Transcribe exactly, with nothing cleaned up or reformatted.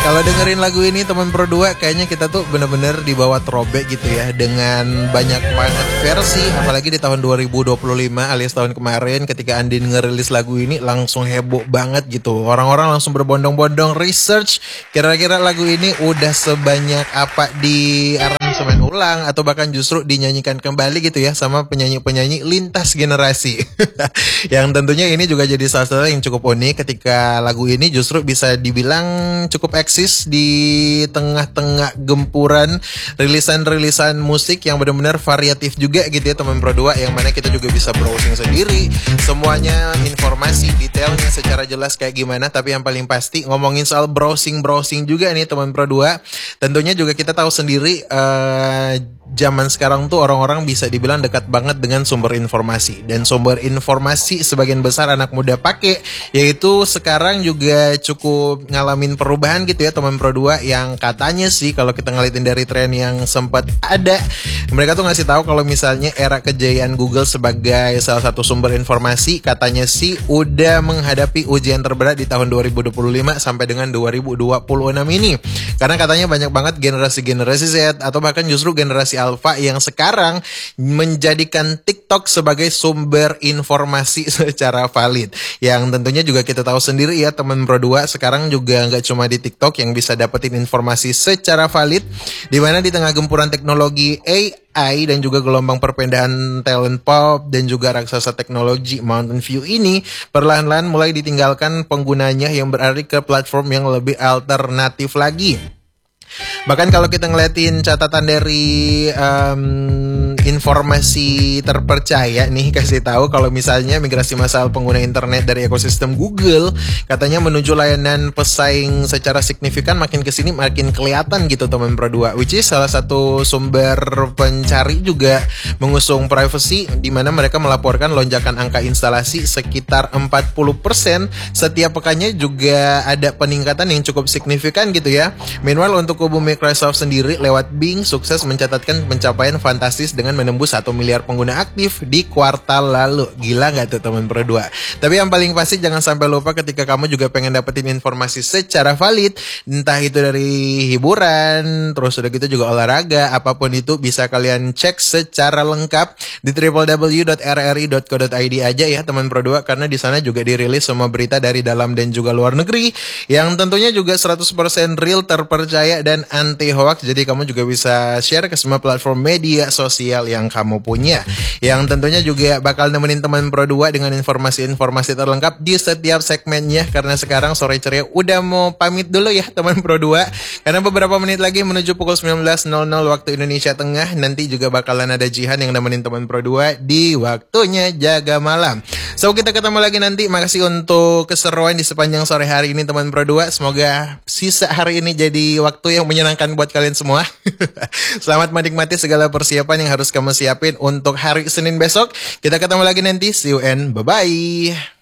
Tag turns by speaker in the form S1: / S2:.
S1: Kalau dengerin lagu ini teman Pro dua, kayaknya kita tuh bener-bener dibawa throwback gitu ya, dengan banyak banget versi. Apalagi di tahun dua ribu dua puluh lima alias tahun kemarin ketika Andin ngerilis lagu ini, langsung heboh banget gitu. Orang-orang langsung berbondong-bondong research kira-kira lagu ini udah sebanyak apa di aransemen ulang atau bahkan justru dinyanyikan kembali gitu ya sama penyanyi-penyanyi lintas generasi. Yang tentunya ini juga jadi salah satu yang cukup unik ketika lagu ini justru bisa dibilang cukup eksis di tengah-tengah gempuran rilisan-rilisan musik yang benar-benar variatif juga gitu ya teman Pro dua, yang mana kita juga bisa browsing sendiri semuanya, informasi detailnya secara jelas kayak gimana. Tapi yang paling pasti ngomongin soal browsing-browsing juga nih teman Pro dua, tentunya juga kita tahu sendiri uh, zaman sekarang tuh orang-orang bisa dibilang dekat banget dengan sumber informasi, dan sumber informasi sebagian besar anak muda pakai, yaitu sekarang juga cukup ngalamin perubahan gitu ya teman Pro dua, yang katanya sih kalau kita ngeliatin dari tren yang sempat ada, mereka tuh ngasih tahu kalau misalnya era kejayaan Google sebagai salah satu sumber informasi katanya sih udah menghadapi ujian terberat di tahun dua ribu dua puluh lima sampai dengan dua ribu dua puluh enam ini, karena katanya banyak banget generasi-generasi Z atau bahkan justru generasi Alpha yang sekarang menjadikan TikTok sebagai sumber informasi secara valid. Yang tentunya juga kita tahu sendiri ya teman Pro dua, sekarang juga nggak cuma di TikTok yang bisa dapetin informasi secara valid, dimana di tengah gempuran teknologi A I dan juga gelombang perpindahan talent pop dan juga raksasa teknologi Mountain View ini perlahan-lahan mulai ditinggalkan penggunanya yang beralih ke platform yang lebih alternatif lagi. Bahkan kalau kita ngeliatin catatan dari um, informasi terpercaya nih, kasih tahu kalau misalnya migrasi massal pengguna internet dari ekosistem Google katanya menuju layanan pesaing secara signifikan makin kesini makin kelihatan gitu teman Pro dua, which is salah satu sumber pencari juga mengusung privacy, di mana mereka melaporkan lonjakan angka instalasi sekitar empat puluh persen setiap pekannya, juga ada peningkatan yang cukup signifikan gitu ya. Meanwhile untuk kubu Microsoft sendiri lewat Bing sukses mencatatkan pencapaian fantastis dengan menembus satu miliar pengguna aktif di kuartal lalu. Gila gak tuh teman Pro dua? Tapi yang paling pasti jangan sampai lupa ketika kamu juga pengen dapetin informasi secara valid, entah itu dari hiburan, terus udah gitu juga olahraga, apapun itu bisa kalian cek secara lengkap di w w w dot r r i dot co dot i d aja ya teman Pro dua, karena di sana juga dirilis semua berita dari dalam dan juga luar negeri yang tentunya juga seratus persen real, terpercaya dan anti hoax. Jadi kamu juga bisa share ke semua platform media sosial yang kamu punya, yang tentunya juga bakal nemenin teman Pro dua dengan informasi-informasi terlengkap di setiap segmennya. Karena sekarang sore ceria udah mau pamit dulu ya teman Pro dua, karena beberapa menit lagi menuju pukul sembilan belas nol nol waktu Indonesia Tengah, nanti juga bakalan ada Jihan yang nemenin teman Pro dua di waktunya jaga malam. So kita ketemu lagi nanti. Makasih untuk keseruan di sepanjang sore hari ini teman Pro dua. Semoga sisa hari ini jadi waktu yang menyenangkan buat kalian semua. Selamat menikmati segala persiapan yang harus kamu siapin untuk hari Senin besok. Kita ketemu lagi nanti. See you and bye-bye.